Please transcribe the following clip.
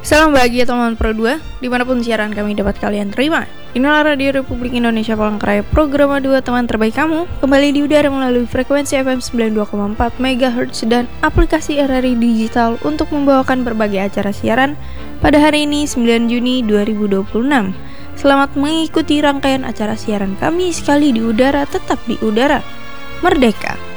Salam bahagia teman Pro 2, dimanapun siaran kami dapat kalian terima. Inilah Radio Republik Indonesia Palangkaraya, program 2 teman terbaik kamu, kembali di udara melalui frekuensi FM 92,4 MHz dan aplikasi RRI Digital untuk membawakan berbagai acara siaran pada hari ini 9 Juni 2026. Selamat mengikuti rangkaian acara siaran kami sekali di udara, tetap di udara. Merdeka!